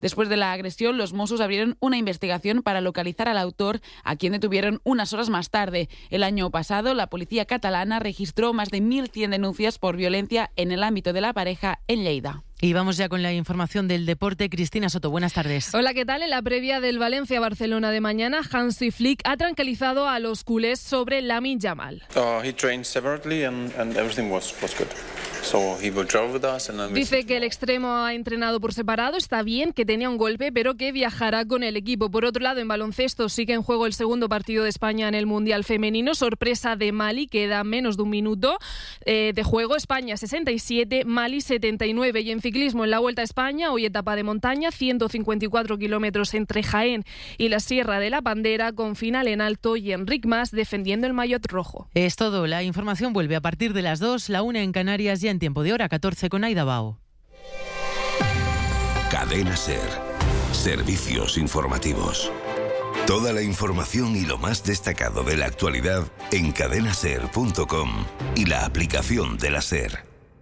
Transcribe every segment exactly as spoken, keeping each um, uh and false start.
Después de la agresión, los Mossos abrieron una investigación para localizar al autor, a quien detuvieron unas horas más tarde. El año pasado, la policía catalana registró más de mil cien denuncias por violencia en el ámbito de la pareja en Lleida. Y vamos ya con la información del deporte. Cristina Soto, buenas tardes. Hola, ¿qué tal? En la previa del Valencia-Barcelona de mañana, Hansi Flick ha tranquilizado a los culés sobre Lamine Yamal. Uh, he trained separately and, and everything was, was good. So he will travel with us and then Dice que el extremo ha entrenado por separado, está bien, que tenía un golpe, pero que viajará con el equipo. Por otro lado, en baloncesto sigue en juego el segundo partido de España en el Mundial Femenino. Sorpresa de Mali, queda menos de un minuto eh, de juego. España sesenta y siete, Mali setenta y nueve. Y en ciclismo, en la Vuelta a España, hoy etapa de montaña, ciento cincuenta y cuatro kilómetros entre Jaén y la Sierra de la Bandera, con final en alto y Enric Mas defendiendo el maillot rojo. Es todo. La información vuelve a partir de las dos, la una en Canarias, ya en tiempo de hora catorce con Aida Bao. Cadena SER. Servicios informativos. Toda la información y lo más destacado de la actualidad en cadena ser punto com y la aplicación de la SER.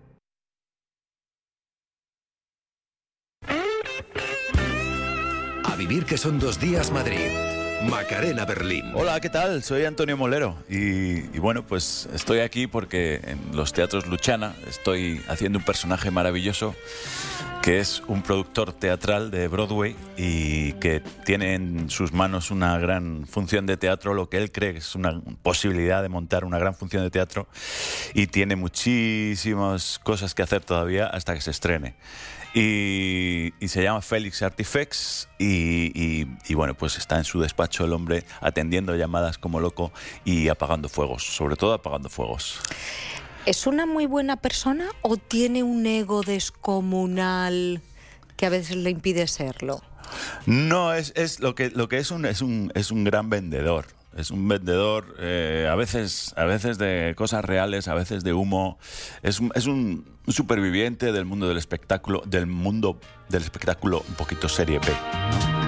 A vivir que son dos días Madrid. Macarena Berlín. Hola, ¿qué tal? Soy Antonio Molero y, y bueno, pues estoy aquí porque en los teatros Luchana estoy haciendo un personaje maravilloso que es un productor teatral de Broadway y que tiene en sus manos una gran función de teatro, lo que él cree que es una posibilidad de montar una gran función de teatro, y tiene muchísimas cosas que hacer todavía hasta que se estrene. Y, y se llama Félix Artifex y, y, y bueno, pues está en su despacho el hombre atendiendo llamadas como loco y apagando fuegos, sobre todo apagando fuegos. ¿Es una muy buena persona o tiene un ego descomunal que a veces le impide serlo? No, es, es lo que lo que es un es un es un gran vendedor. Es un vendedor, eh, a veces a veces de cosas reales, a veces de humo. Es un, es un superviviente del mundo del espectáculo, del mundo del espectáculo un poquito serie B, ¿no?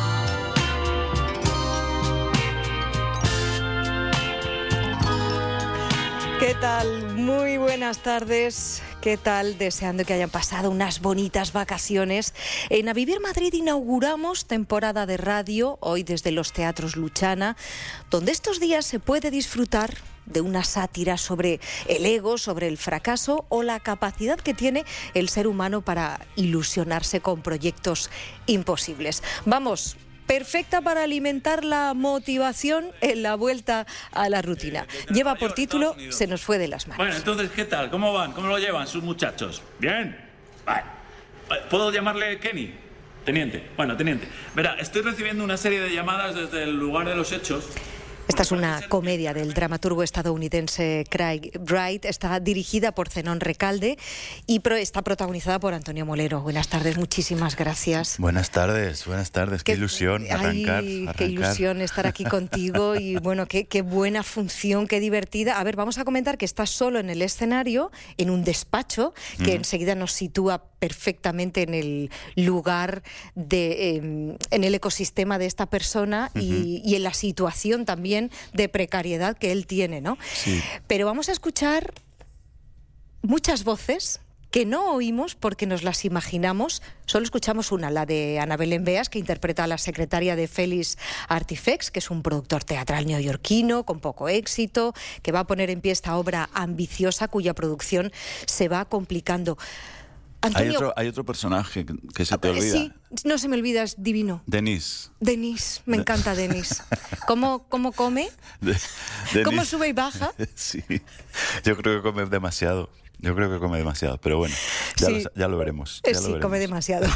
¿Qué tal? Muy buenas tardes. ¿Qué tal? Deseando que hayan pasado unas bonitas vacaciones. En A Vivir Madrid inauguramos temporada de radio, hoy desde los teatros Luchana, donde estos días se puede disfrutar de una sátira sobre el ego, sobre el fracaso o la capacidad que tiene el ser humano para ilusionarse con proyectos imposibles. Vamos, perfecta para alimentar la motivación en la vuelta a la rutina. Lleva por título Se nos fue de las manos. Bueno, entonces, ¿qué tal? ¿Cómo van? ¿Cómo lo llevan sus muchachos? ¿Bien? Vale. ¿Puedo llamarle Kenny? Teniente. Bueno, teniente. Verá, estoy recibiendo una serie de llamadas desde el lugar de los hechos. Esta es una comedia del dramaturgo estadounidense Craig Wright. Está dirigida por Zenón Recalde y pro, está protagonizada por Antonio Molero. Buenas tardes, muchísimas gracias. Buenas tardes, buenas tardes. Qué, qué ilusión arrancar, ay, arrancar. Qué ilusión estar aquí contigo y bueno, qué, qué buena función, qué divertida. A ver, vamos a comentar que estás solo en el escenario, en un despacho, que mm. enseguida nos sitúa perfectamente en el lugar, de, eh, en el ecosistema de esta persona uh-huh. y, y en la situación también de precariedad que él tiene, ¿no? Sí. Pero vamos a escuchar muchas voces que no oímos porque nos las imaginamos. Solo escuchamos una, la de Ana Belén Beas, que interpreta a la secretaria de Félix Artifex, que es un productor teatral neoyorquino con poco éxito, que va a poner en pie esta obra ambiciosa cuya producción se va complicando. Antonio, hay, otro, hay otro personaje que se te olvida. Sí, no se me olvida, es divino. Denise. Denise, me encanta Denise. ¿Cómo, cómo come? De, ¿Cómo sube y baja? Sí, yo creo que come demasiado. Yo creo que come demasiado, pero bueno, ya, sí. lo, ya lo veremos. Ya sí, lo veremos. Come demasiado.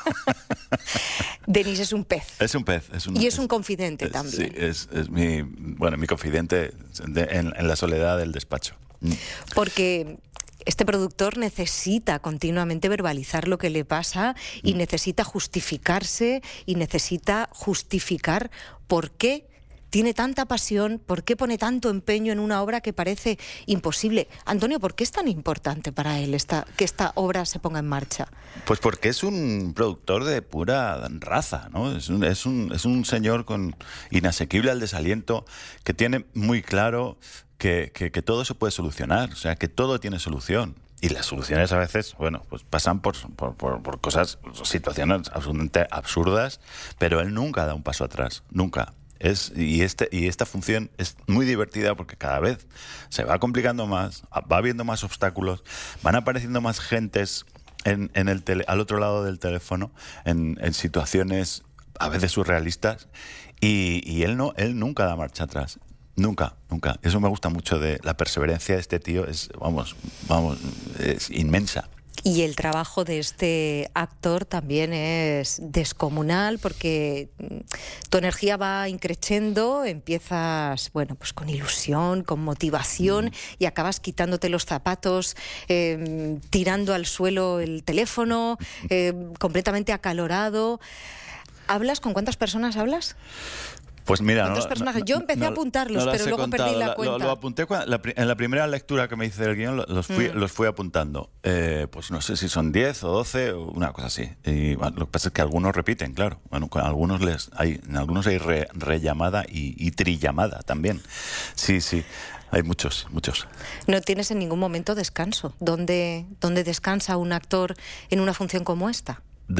Denise es un pez. Es un pez. Es un, y es, es un confidente es, también. Sí, es, es mi, bueno, mi confidente de, en, en la soledad del despacho. Porque este productor necesita continuamente verbalizar lo que le pasa y mm. necesita justificarse y necesita justificar por qué tiene tanta pasión, por qué pone tanto empeño en una obra que parece imposible. Antonio, ¿por qué es tan importante para él esta, que esta obra se ponga en marcha? Pues porque es un productor de pura raza, ¿no? Es un, es un, es un señor con inasequible al desaliento que tiene muy claro Que, que, que todo se puede solucionar, o sea, que todo tiene solución y las soluciones a veces, bueno, pues pasan por, por, por, por cosas, situaciones absolutamente absurdas, pero él nunca da un paso atrás, nunca. Es, y, este, y esta función es muy divertida porque cada vez se va complicando más, va habiendo más obstáculos, van apareciendo más gentes en, en el tele, al otro lado del teléfono, en, en situaciones a veces surrealistas, y, y él, no, él nunca da marcha atrás. Nunca, nunca. Eso me gusta mucho de la perseverancia de este tío, es, vamos, vamos, es inmensa. Y el trabajo de este actor también es descomunal porque tu energía va increciendo, empiezas, bueno, pues con ilusión, con motivación, mm. y acabas quitándote los zapatos, eh, tirando al suelo el teléfono, eh, completamente acalorado. ¿Hablas? ¿Con cuántas personas hablas? Pues mira, ¿Cuántos no, personajes? no, Yo empecé no, a apuntarlos, no pero luego contado. perdí la Lo, cuenta. lo, lo apunté cuando, la, en la primera lectura que me hice del guión, los fui, mm. los fui apuntando. Eh, pues no sé si son diez o doce o una cosa así. Y bueno, lo que pasa es que algunos repiten, claro. Bueno, con algunos les hay, en algunos hay re, rellamada y, y trillamada también. Sí, sí. Hay muchos, muchos. ¿No tienes en ningún momento descanso? ¿Dónde, dónde descansa un actor en una función como esta?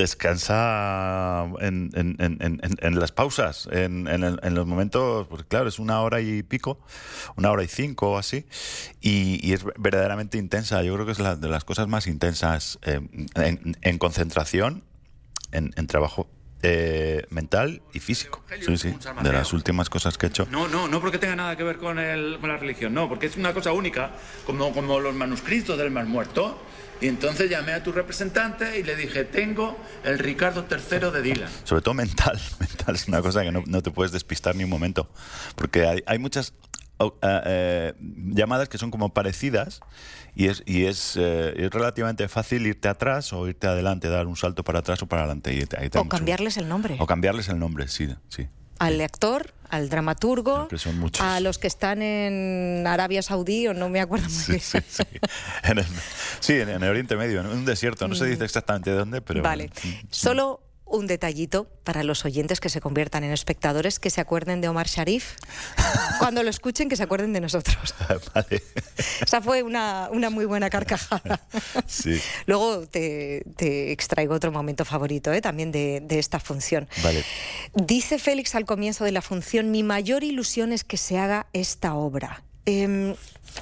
Descansa en, en, en, en, en las pausas, en, en, en los momentos, pues claro, es una hora y pico, una hora y cinco o así, y, y es verdaderamente intensa. Yo creo que es la, de las cosas más intensas eh, en, en concentración, en, en trabajo eh, mental y físico. Sí, sí, de las últimas cosas que he hecho. No, no, no porque tenga nada que ver con, el, con la religión, no, porque es una cosa única, como, como los manuscritos del Mar Muerto. Y entonces llamé a tu representante y le dije, tengo el Ricardo tercero de Dylan. Sobre todo mental, mental es una cosa que no, no te puedes despistar ni un momento, porque hay, hay muchas uh, uh, llamadas que son como parecidas y es, y es, uh, es relativamente fácil irte atrás o irte adelante, dar un salto para atrás o para adelante. Y te, o cambiarles el nombre. O cambiarles el nombre, sí, sí. Al actor, al dramaturgo, a los que están en Arabia Saudí, o no me acuerdo muy bien. Sí, sí, sí. En el, sí, en el Oriente Medio, en un desierto, no se dice exactamente de dónde, pero... Vale, solo un detallito para los oyentes que se conviertan en espectadores, que se acuerden de Omar Sharif. Cuando lo escuchen, que se acuerden de nosotros. Vale. Esa fue una, una muy buena carcajada. Sí. Luego te, te extraigo otro momento favorito, ¿eh? también de, de esta función. Vale. Dice Félix al comienzo de la función, mi mayor ilusión es que se haga esta obra. Eh,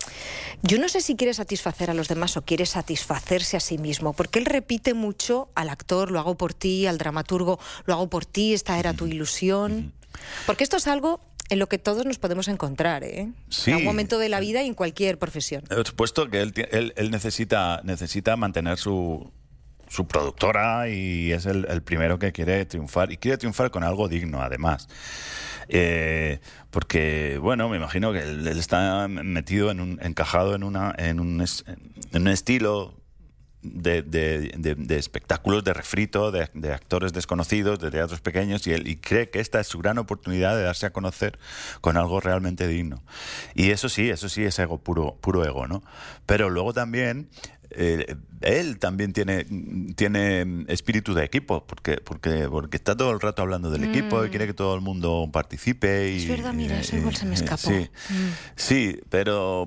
Yo no sé si quiere satisfacer a los demás o quiere satisfacerse a sí mismo, porque él repite mucho al actor, lo hago por ti, al dramaturgo, lo hago por ti, esta era tu ilusión. Porque esto es algo en lo que todos nos podemos encontrar, ¿eh? Sí. En un momento de la vida y en cualquier profesión. Por supuesto que él, él, él necesita, necesita mantener su... su productora y es el, el primero que quiere triunfar y quiere triunfar con algo digno además eh, porque bueno, me imagino que él, él está metido en un, encajado en una en un, en un estilo de, de, de, de espectáculos de refrito, de, de actores desconocidos, de teatros pequeños, y él y cree que esta es su gran oportunidad de darse a conocer con algo realmente digno. Y eso sí, eso sí es ego, puro, puro ego, ¿no? Pero luego también Eh, él también tiene tiene espíritu de equipo, porque porque porque está todo el rato hablando del mm. equipo y quiere que todo el mundo participe. Y, es verdad, mira, eso igual se me escapó. Sí, mm. sí, pero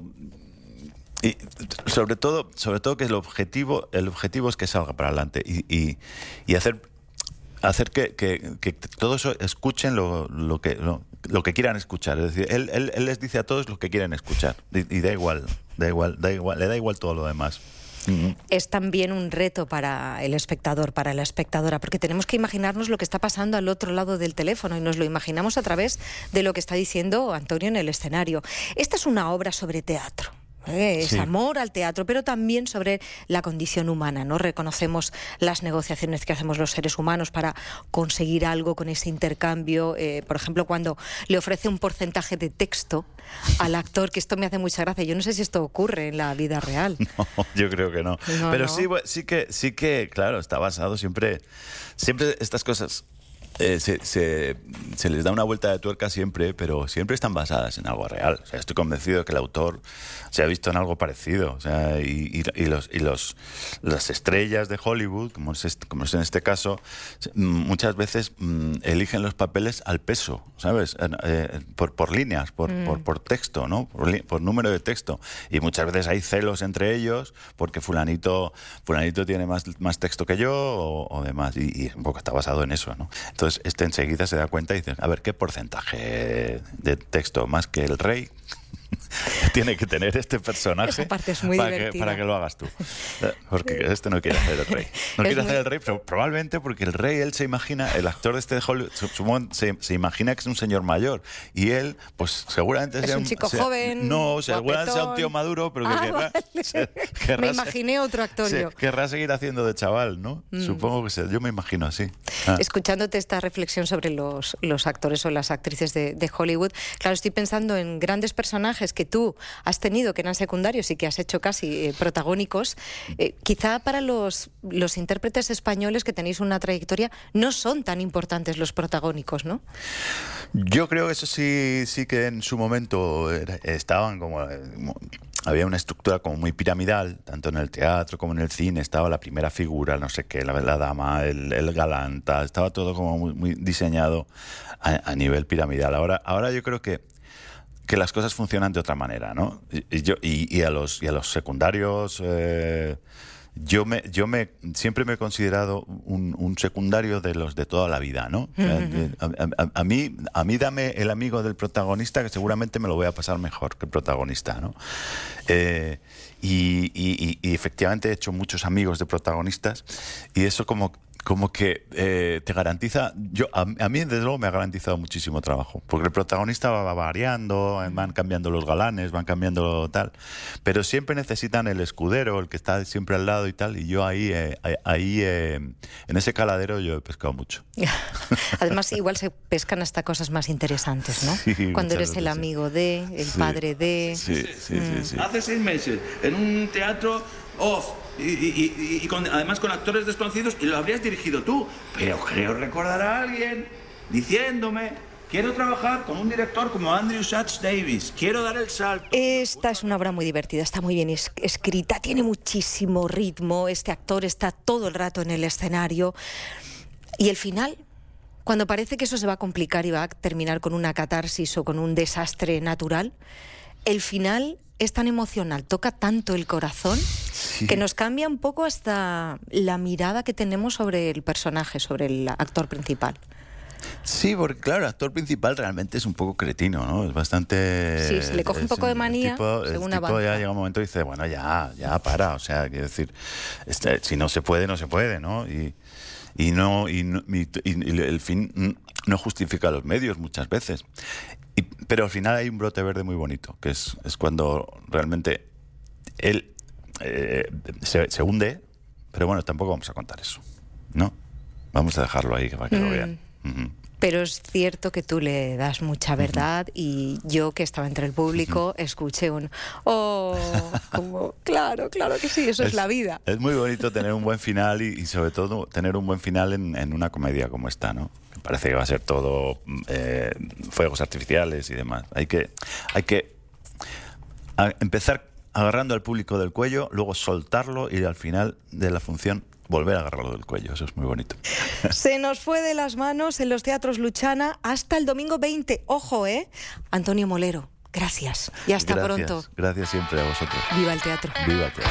y sobre todo sobre todo que el objetivo el objetivo es que salga para adelante y, y, y hacer hacer que, que, que todo eso escuchen lo, lo que lo, lo que quieran escuchar. Es decir, él, él, él les dice a todos lo que quieren escuchar y, y da igual da igual da igual le da igual todo lo demás. Es también un reto para el espectador, para la espectadora, porque tenemos que imaginarnos lo que está pasando al otro lado del teléfono y nos lo imaginamos a través de lo que está diciendo Antonio en el escenario. Esta es una obra sobre teatro. Eh, es sí. amor al teatro, pero también sobre la condición humana, ¿no? Reconocemos las negociaciones que hacemos los seres humanos para conseguir algo con ese intercambio. Eh, por ejemplo, cuando le ofrece un porcentaje de texto al actor, que esto me hace mucha gracia. Yo no sé si esto ocurre en la vida real. No, yo creo que no. no pero no. sí, sí que, sí que, claro, está basado siempre, siempre estas cosas. Eh, se, se, se les da una vuelta de tuerca siempre, pero siempre están basadas en algo real. O sea, estoy convencido de que el autor se ha visto en algo parecido. O sea, y, y, y, los, y los, las estrellas de Hollywood, como es, como es en este caso, muchas veces mm, eligen los papeles al peso, ¿sabes? Eh, por, por líneas, por, mm. por, por texto, ¿no? Por, por número de texto. Y muchas veces hay celos entre ellos porque fulanito, fulanito tiene más, más texto que yo o, o demás. Y, y un poco está basado en eso, ¿no? Entonces, Entonces, este enseguida se da cuenta y dice, a ver, ¿qué porcentaje de texto más que el rey tiene que tener este personaje? Esa parte es muy para divertida. Que, para que lo hagas tú. Porque este no quiere hacer el rey. No quiere muy... hacer el rey, pero probablemente porque el rey, él se imagina, el actor de este de Hollywood, se, se imagina que es un señor mayor. Y él, pues seguramente es sea un chico sea, joven. No, seguramente sea un tío maduro, pero que ah, querrá, vale. se, querrá. Me imaginé otro actor se, yo. Querrá seguir haciendo de chaval, ¿no? Mm. Supongo que se, yo me imagino así. Ah. Escuchándote esta reflexión sobre los, los actores o las actrices de, de Hollywood, claro, estoy pensando en grandes personajes que tú has tenido, que eran secundarios y que has hecho casi eh, protagónicos. Eh, quizá para los, los intérpretes españoles que tenéis una trayectoria no son tan importantes los protagónicos, ¿no? Yo creo que eso sí, sí que en su momento era, estaban como... Había una estructura como muy piramidal, tanto en el teatro como en el cine. Estaba la primera figura, no sé qué, la, la dama, el, el galán, tal, estaba todo como muy, muy diseñado a, a nivel piramidal. Ahora, ahora yo creo que que las cosas funcionan de otra manera, ¿no? Y, yo, y, y, a, los, y a los secundarios, eh, yo me yo me siempre me he considerado un, un secundario de los de toda la vida, ¿no? Uh-huh. a, a, a, mí, a mí dame el amigo del protagonista que seguramente me lo voy a pasar mejor que el protagonista, ¿no? Eh, y, y, y efectivamente he hecho muchos amigos de protagonistas y eso como... como que eh, te garantiza, yo a, a mí desde luego me ha garantizado muchísimo trabajo, porque el protagonista va variando, van cambiando los galanes, van cambiando tal, pero siempre necesitan el escudero, el que está siempre al lado y tal, y yo ahí, eh, ahí eh, en ese caladero yo he pescado mucho. Además igual se pescan hasta cosas más interesantes, ¿no? Sí, cuando eres el amigo sí. de, el sí. padre de... Sí, sí, sí, mm. sí, sí. Hace seis meses, en un teatro off, Y, y, y, y con, además con actores desconocidos, y lo habrías dirigido tú, pero creo recordar a alguien diciéndome: quiero trabajar con un director como Andrew Sachs Davis, quiero dar el salto. Esta es una obra muy divertida, está muy bien es- escrita, tiene muchísimo ritmo, este actor está todo el rato en el escenario, y el final, cuando parece que eso se va a complicar y va a terminar con una catarsis o con un desastre natural, el final es tan emocional, toca tanto el corazón, sí. que nos cambia un poco hasta la mirada que tenemos sobre el personaje, sobre el actor principal. Sí, porque claro, el actor principal realmente es un poco cretino, ¿no? Es bastante... Sí, se le coge un poco de manía, el tipo, según el tipo avanza. ya llega un momento y dice, bueno, ya, ya para, o sea, quiero decir, este, si no se puede, no se puede, ¿no? Y, y no, y, no, y, y el fin no justifica los medios muchas veces. Y, pero al final hay un brote verde muy bonito, que es, es cuando realmente él eh, se, se hunde, pero bueno, tampoco vamos a contar eso, ¿no? Vamos a dejarlo ahí para que mm. lo vean. Uh-huh. Pero es cierto que tú le das mucha verdad, uh-huh. y yo, que estaba entre el público, uh-huh. escuché un oh, como claro, claro que sí, eso es, es la vida. Es muy bonito tener un buen final y, y sobre todo tener un buen final en, en una comedia como esta, ¿no? Parece que va a ser todo eh, fuegos artificiales y demás. Hay que, hay que a empezar agarrando al público del cuello, luego soltarlo y al final de la función volver a agarrarlo del cuello. Eso es muy bonito. Se nos fue de las manos en los teatros Luchana hasta el domingo veinte. Ojo, ¿eh? Antonio Molero, gracias. Y hasta gracias, pronto. Gracias siempre a vosotros. Viva el teatro. Viva el teatro.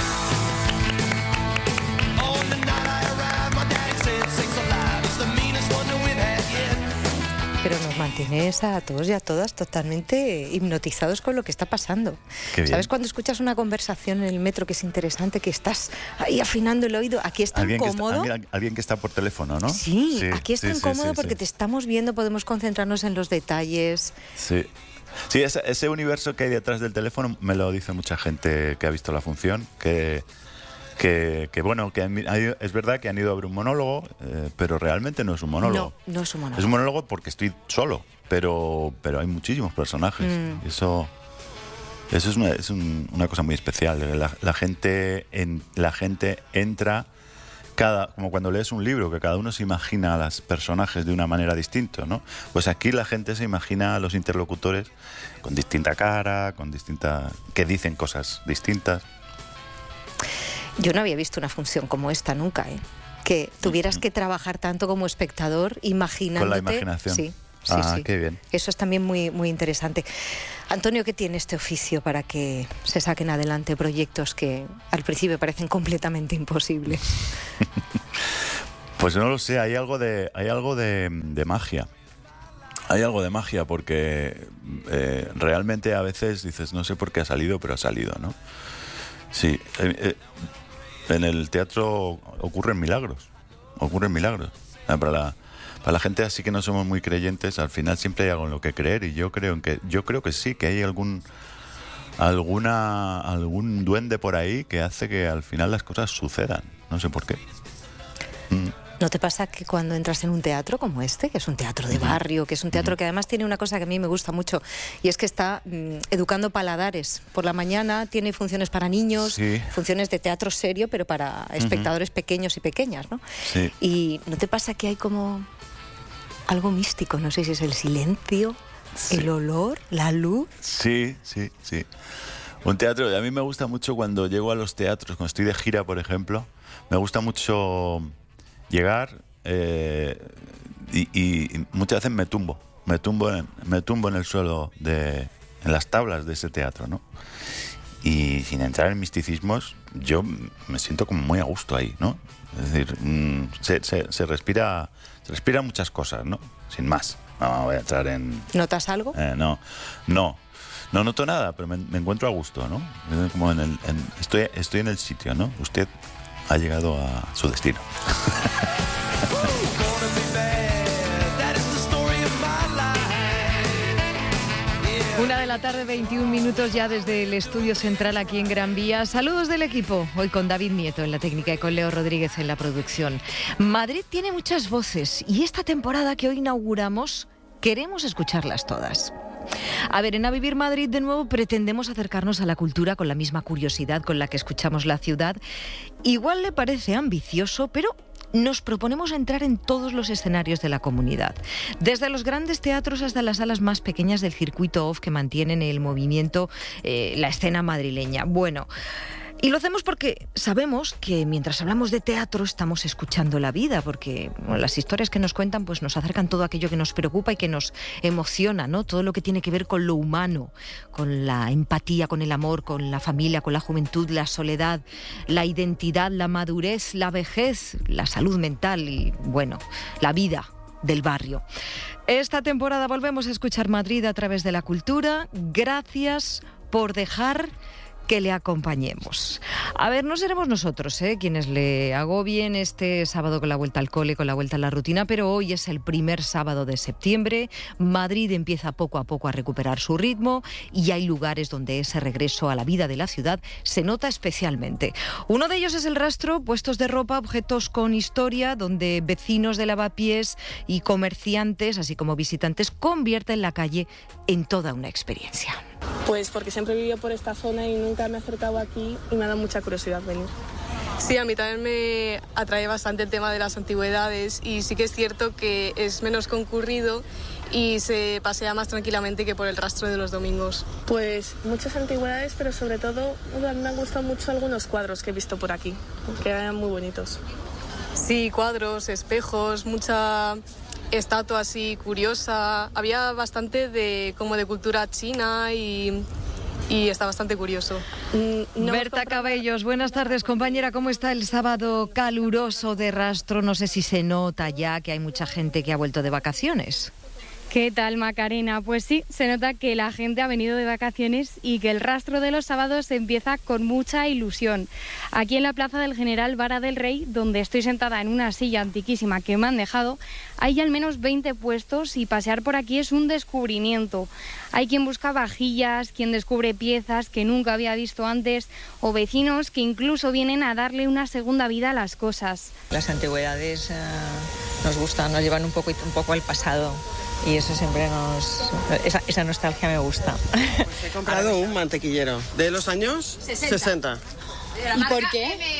Pero nos mantienes a todos y a todas totalmente hipnotizados con lo que está pasando. ¿Sabes cuando escuchas una conversación en el metro que es interesante, que estás ahí afinando el oído? Aquí es tan ¿Alguien cómodo. Que está, alguien que está por teléfono, ¿no? Sí, sí aquí es tan sí, cómodo sí, porque sí. te estamos viendo, podemos concentrarnos en los detalles. Sí. Sí, ese, ese universo que hay detrás del teléfono me lo dice mucha gente que ha visto la función, que... Que, que bueno, que hay, es verdad que han ido a ver un monólogo, eh, pero realmente no es un monólogo. No, no es un monólogo. Es un monólogo porque estoy solo, pero, pero hay muchísimos personajes. Mm. Eso, eso es, una, es un, una cosa muy especial. La, la, gente en, la gente entra cada, como cuando lees un libro, que cada uno se imagina a los personajes de una manera distinta, ¿no? Pues aquí la gente se imagina a los interlocutores con distinta cara, con distinta, que dicen cosas distintas. Yo no había visto una función como esta nunca, ¿eh? Que tuvieras que trabajar tanto como espectador imaginándote. Con la imaginación. Sí, sí, ah, sí. Qué bien. Eso es también muy, muy interesante. Antonio, ¿qué tiene este oficio para que se saquen adelante proyectos que al principio parecen completamente imposibles? Pues no lo sé, hay algo de, hay algo de, de magia. Hay algo de magia porque eh, realmente a veces dices, no sé por qué ha salido, pero ha salido, ¿no? Sí, eh, eh, en el teatro ocurren milagros, ocurren milagros. Para la, para la gente así que no somos muy creyentes, al final siempre hay algo en lo que creer, y yo creo en que yo creo que sí, que hay algún alguna algún duende por ahí que hace que al final las cosas sucedan. No sé por qué. Mm. ¿No te pasa que cuando entras en un teatro como este, que es un teatro de barrio, que es un teatro que además tiene una cosa que a mí me gusta mucho, y es que está mmm, educando paladares? Por la mañana tiene funciones para niños, sí. funciones de teatro serio, pero para espectadores uh-huh. pequeños y pequeñas, ¿no? Sí. ¿Y no te pasa que hay como algo místico? No sé si es el silencio, sí. el olor, la luz. Sí, sí, sí. Un teatro, a mí me gusta mucho cuando llego a los teatros, cuando estoy de gira, por ejemplo, me gusta mucho llegar eh, y, y muchas veces me tumbo, me tumbo, en, me tumbo en el suelo, de, en las tablas de ese teatro, ¿no? Y sin entrar en misticismos, yo me siento como muy a gusto ahí, ¿no? Es decir, mmm, se, se, se respira, se respira muchas cosas, ¿no? Sin más. No voy a entrar en. ¿Notas algo? Eh, no, no. No noto nada, pero me, me encuentro a gusto, ¿no? Como en el, en, estoy, estoy en el sitio, ¿no? Usted ha llegado a su destino. Una de la tarde, veintiún minutos ya desde el estudio central aquí en Gran Vía. Saludos del equipo, hoy con David Nieto en la técnica y con Leo Rodríguez en la producción. Madrid tiene muchas voces y esta temporada que hoy inauguramos queremos escucharlas todas. A ver, en A Vivir Madrid de nuevo pretendemos acercarnos a la cultura con la misma curiosidad con la que escuchamos la ciudad. Igual le parece ambicioso, pero nos proponemos entrar en todos los escenarios de la comunidad, desde los grandes teatros hasta las salas más pequeñas del circuito off que mantienen el movimiento, eh, la escena madrileña. Bueno, y lo hacemos porque sabemos que mientras hablamos de teatro estamos escuchando la vida, porque bueno, las historias que nos cuentan pues nos acercan todo aquello que nos preocupa y que nos emociona, ¿no? Todo lo que tiene que ver con lo humano, con la empatía, con el amor, con la familia, con la juventud, la soledad, la identidad, la madurez, la vejez, la salud mental y, bueno, la vida del barrio. Esta temporada volvemos a escuchar Madrid a través de la cultura. Gracias por dejar que le acompañemos. A ver, no seremos nosotros ¿eh? quienes le agobien este sábado con la vuelta al cole, con la vuelta a la rutina, pero hoy es el primer sábado de septiembre. Madrid empieza poco a poco a recuperar su ritmo y hay lugares donde ese regreso a la vida de la ciudad se nota especialmente. Uno de ellos es el Rastro, puestos de ropa, objetos con historia, donde vecinos de lavapiés y comerciantes, así como visitantes, convierten la calle en toda una experiencia. Pues porque siempre he vivido por esta zona y nunca me he acercado aquí y me ha dado mucha curiosidad venir. Sí, a mí también me atrae bastante el tema de las antigüedades y sí que es cierto que es menos concurrido y se pasea más tranquilamente que por el Rastro de los domingos. Pues muchas antigüedades, pero sobre todo a mí me han gustado mucho algunos cuadros que he visto por aquí, que eran muy bonitos. Sí, cuadros, espejos, mucha estatua así curiosa. Había bastante de como de cultura china y, y está bastante curioso. No Berta Cabellos, buenas tardes, compañera. ¿Cómo está el sábado caluroso de Rastro? No sé si se nota ya que hay mucha gente que ha vuelto de vacaciones. ¿Qué tal, Macarena? Pues sí, se nota que la gente ha venido de vacaciones y que el Rastro de los sábados empieza con mucha ilusión. Aquí en la Plaza del General Vara del Rey, donde estoy sentada en una silla antiquísima que me han dejado, hay al menos veinte puestos y pasear por aquí es un descubrimiento. Hay quien busca vajillas, quien descubre piezas que nunca había visto antes o vecinos que incluso vienen a darle una segunda vida a las cosas. Las antigüedades eh, nos gustan, nos llevan un poco, un poco al pasado. Y eso siempre nos... Esa, esa nostalgia me gusta. Pues he comprado un mantequillero de los años sesenta. ¿Y por qué? Me, me, me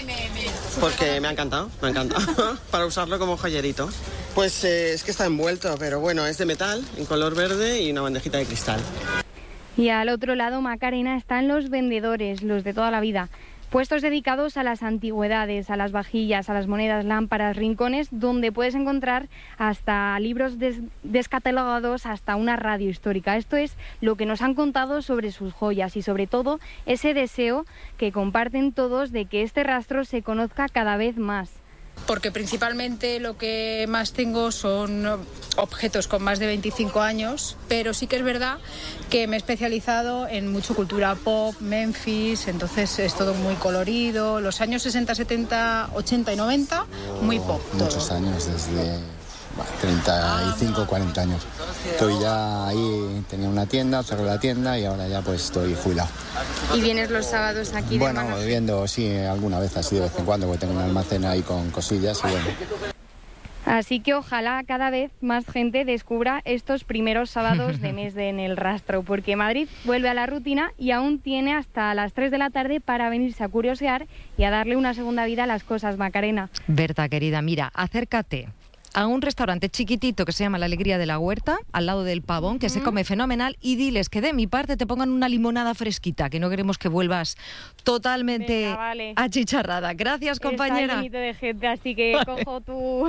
Porque me ha encantado, me ha encantado, para usarlo como joyerito. Pues eh, es que está envuelto, pero bueno, es de metal, en color verde y una bandejita de cristal. Y al otro lado, Macarena, están los vendedores, los de toda la vida. Puestos dedicados a las antigüedades, a las vajillas, a las monedas, lámparas, rincones, donde puedes encontrar hasta libros des descatalogados, hasta una radio histórica. Esto es lo que nos han contado sobre sus joyas y sobre todo ese deseo que comparten todos de que este rastro se conozca cada vez más. Porque principalmente lo que más tengo son objetos con más de veinticinco años, pero sí que es verdad que me he especializado en mucho cultura pop, Memphis, entonces es todo muy colorido, los años sesenta, setenta, ochenta y noventa, muy pop. Muchos todo. años, desde bueno, treinta y cinco, cuarenta años. Estoy ya ahí, tenía una tienda, cerré la tienda y ahora ya pues estoy jubilado. ¿Y vienes los sábados aquí bueno, de mano? Viendo, sí, alguna vez así de vez en cuando, porque tengo un almacén ahí con cosillas y bueno. Así que ojalá cada vez más gente descubra estos primeros sábados de mes de En el Rastro, porque Madrid vuelve a la rutina y aún tiene hasta las tres de la tarde para venirse a curiosear y a darle una segunda vida a las cosas, Macarena. Berta, querida, mira, acércate a un restaurante chiquitito que se llama La Alegría de la Huerta, al lado del Pavón, que uh-huh. se come fenomenal, y diles que de mi parte te pongan una limonada fresquita, que no queremos que vuelvas totalmente Venga, vale. achicharrada. Gracias, compañera. Está bonito de gente, así que cojo tu...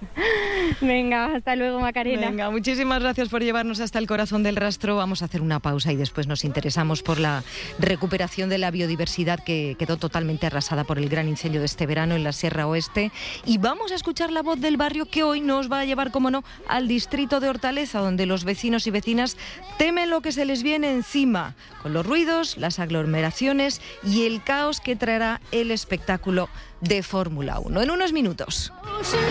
Venga, hasta luego, Macarena. Venga, muchísimas gracias por llevarnos hasta el corazón del rastro. Vamos a hacer una pausa y después nos interesamos por la recuperación de la biodiversidad que quedó totalmente arrasada por el gran incendio de este verano en la Sierra Oeste. Y vamos a escuchar la voz del barrio que hoy nos va a llevar, como no, al distrito de Hortaleza, donde los vecinos y vecinas temen lo que se les viene encima, con los ruidos, las aglomeraciones y el caos que traerá el espectáculo de Fórmula uno. En unos minutos.